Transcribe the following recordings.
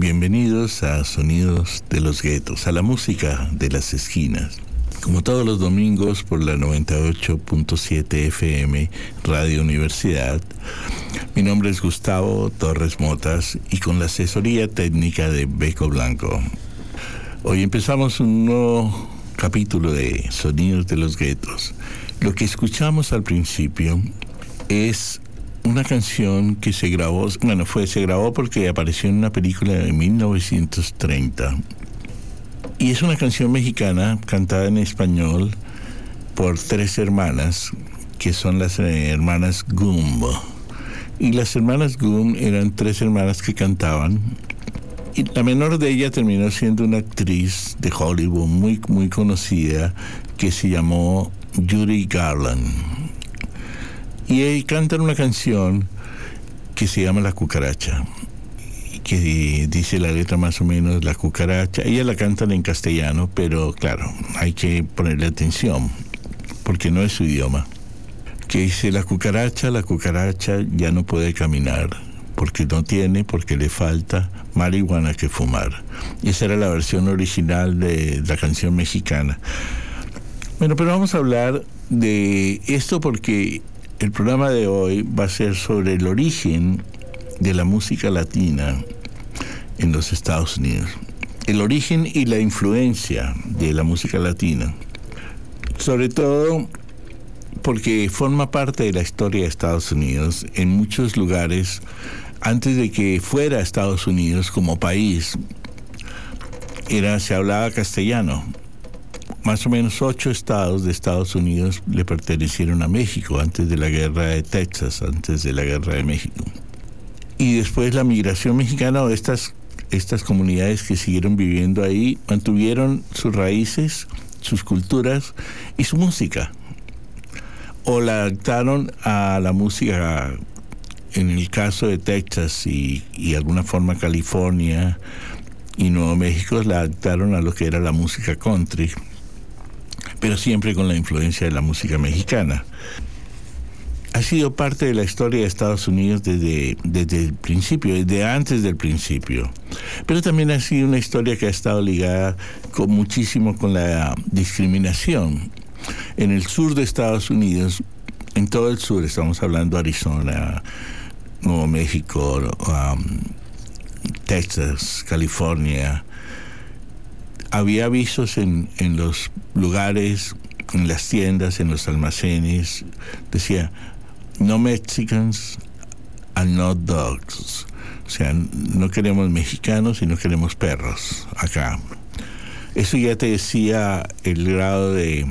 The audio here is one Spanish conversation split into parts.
Bienvenidos a Sonidos de los Guetos, a la música de las esquinas. Como todos los domingos por la 98.7 FM Radio Universidad, mi nombre es Gustavo Torres Motas y con la asesoría técnica de Beco Blanco. Hoy empezamos un nuevo capítulo de Sonidos de los Guetos. Lo que escuchamos al principio es una canción que se grabó porque apareció en una película de 1930. Y es una canción mexicana cantada en español por tres hermanas, que son las hermanas Gum. Y las hermanas Gum eran tres hermanas que cantaban. Y la menor de ellas terminó siendo una actriz de Hollywood muy, muy conocida que se llamó Judy Garland. Y cantan una canción que se llama La Cucaracha, que dice la letra más o menos la cucaracha. Ella la cantan en castellano, pero claro, hay que ponerle atención porque no es su idioma. Que dice: la cucaracha ya no puede caminar porque le falta marihuana que fumar. Y esa era la versión original de la canción mexicana. Bueno, pero vamos a hablar de esto porque el programa de hoy va a ser sobre el origen de la música latina en los Estados Unidos. El origen y la influencia de la música latina. Sobre todo porque forma parte de la historia de Estados Unidos. En muchos lugares, antes de que fuera Estados Unidos como país, se hablaba castellano. Más o menos 8 estados de Estados Unidos le pertenecieron a México antes de la guerra de Texas, antes de la guerra de México. Y después la migración mexicana, o estas comunidades que siguieron viviendo ahí, mantuvieron sus raíces, sus culturas y su música. O la adaptaron a la música, en el caso de Texas y de alguna forma California y Nuevo México, la adaptaron a lo que era la música country, pero siempre con la influencia de la música mexicana. Ha sido parte de la historia de Estados Unidos desde el principio, desde antes del principio. Pero también ha sido una historia que ha estado ligada muchísimo con la discriminación. En el sur de Estados Unidos, en todo el sur, estamos hablando de Arizona, Nuevo México, Texas, California, había avisos en los lugares, en las tiendas, en los almacenes, decía: no Mexicans and no dogs. O sea, no queremos mexicanos y no queremos perros acá. Eso ya te decía el grado de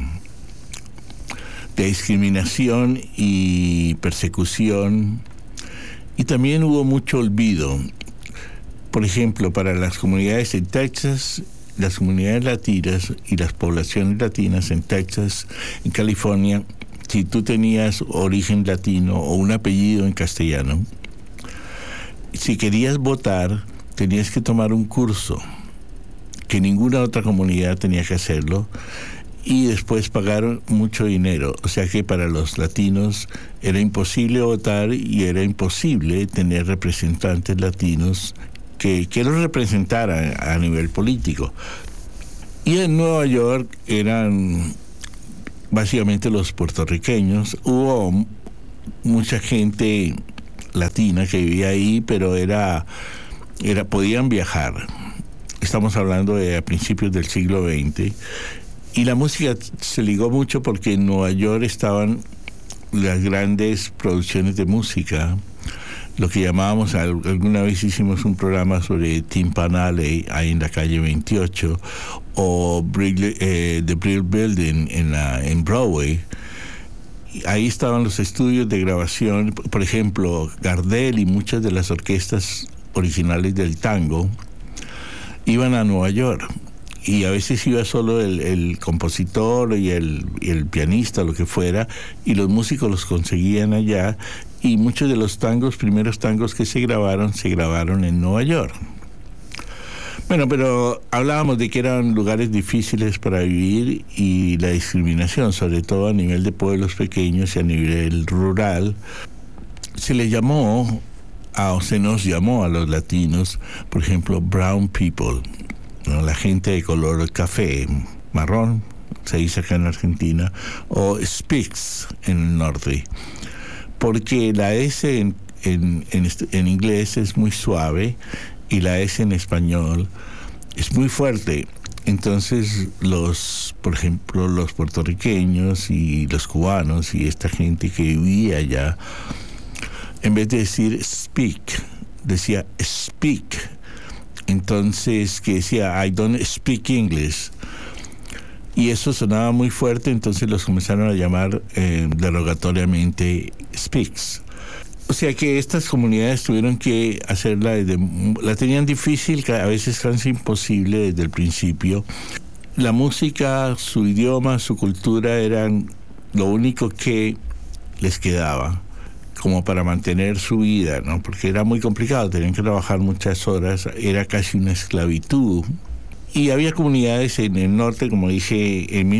discriminación y persecución. Y también hubo mucho olvido. Por ejemplo, para las comunidades en Texas, las comunidades latinas y las poblaciones latinas en Texas, en California, si tú tenías origen latino o un apellido en castellano, si querías votar, tenías que tomar un curso, que ninguna otra comunidad tenía que hacerlo, y después pagar mucho dinero. O sea que para los latinos era imposible votar y era imposible tener representantes latinos que los representaran a nivel político. Y en Nueva York eran básicamente los puertorriqueños. Hubo mucha gente latina que vivía ahí, pero podían viajar. Estamos hablando de a principios del siglo XX. Y la música se ligó mucho porque en Nueva York estaban las grandes producciones de música, lo que llamábamos, alguna vez hicimos un programa sobre Timpan Alley, ahí en la calle 28, o The Brill Building en Broadway. Ahí estaban los estudios de grabación. Por ejemplo, Gardel y muchas de las orquestas originales del tango iban a Nueva York. Y a veces iba solo el compositor y el pianista, lo que fuera, y los músicos los conseguían allá, y muchos de los primeros tangos que se grabaron en Nueva York. Bueno, pero hablábamos de que eran lugares difíciles para vivir y la discriminación, sobre todo a nivel de pueblos pequeños y a nivel rural, se le llamó o se nos llamó a los latinos, por ejemplo, brown people, ¿no? La gente de color café, marrón, se dice acá en Argentina, o speaks en el norte, porque la S en inglés es muy suave y la S en español es muy fuerte. Entonces por ejemplo, los puertorriqueños y los cubanos y esta gente que vivía allá, en vez de decir speak, decía speak. Entonces, que decía, I don't speak English. Y eso sonaba muy fuerte, entonces los comenzaron a llamar derogatoriamente speaks. O sea que estas comunidades tuvieron que hacerla la tenían difícil, a veces casi imposible desde el principio. La música, su idioma, su cultura eran lo único que les quedaba como para mantener su vida, ¿no? Porque era muy complicado, tenían que trabajar muchas horas, era casi una esclavitud. Y había comunidades en el norte, como dije, en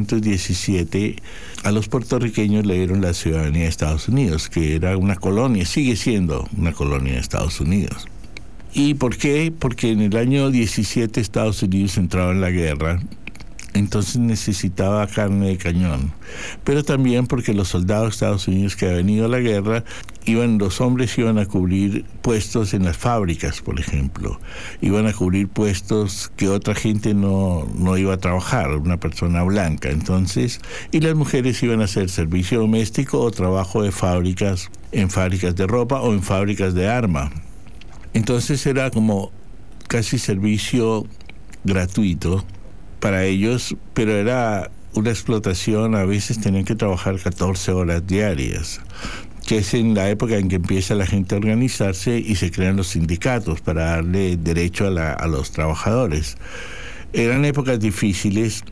1917 a los puertorriqueños le dieron la ciudadanía de Estados Unidos, que era una colonia, sigue siendo una colonia de Estados Unidos. ¿Y por qué? Porque en el año 17 Estados Unidos entraba en la guerra, entonces necesitaba carne de cañón, pero también porque los soldados de Estados Unidos que habían ido a la guerra, los hombres iban a cubrir puestos en las fábricas, por ejemplo, iban a cubrir puestos que otra gente no iba a trabajar, una persona blanca, entonces, y las mujeres iban a hacer servicio doméstico o trabajo de fábricas, en fábricas de ropa o en fábricas de arma. Entonces era como casi servicio gratuito para ellos, pero era una explotación. A veces tenían que trabajar 14 horas diarias, que es en la época en que empieza la gente a organizarse y se crean los sindicatos para darle derecho a los trabajadores. Eran épocas difíciles,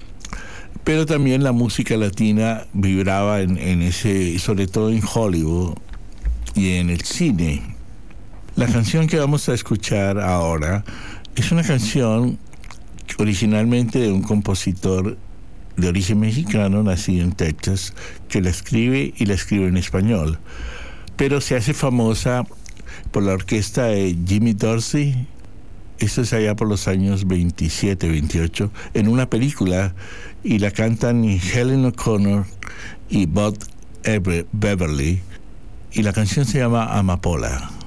pero también la música latina vibraba en ese, sobre todo en Hollywood y en el cine. La canción que vamos a escuchar ahora es una canción originalmente de un compositor de origen mexicano, nacido en Texas, que la escribe en español, pero se hace famosa por la orquesta de Jimmy Dorsey. Esto es allá por los años 27, 28, en una película, y la cantan Helen O'Connor y Bud Beverly, y la canción se llama Amapola.